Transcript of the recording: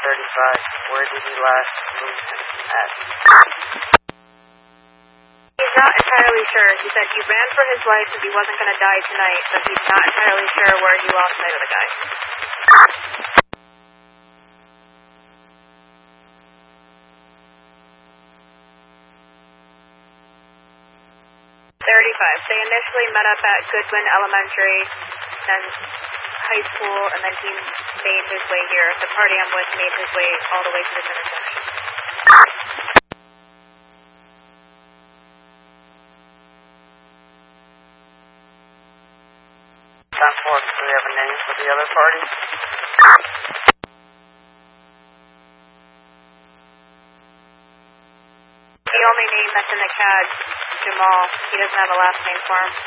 35. Where did he last move at? He's not entirely sure. He said he ran for his life because he wasn't going to die tonight, but he's not entirely sure where he lost sight of the guy. They initially met up at Goodwin Elementary, then high school, and then he made his way here. The party I'm with made his way all the way to this intersection. 10-4, do we have a name for the other party? The only name that's in the CAD, Jamal. He doesn't have a last name for him.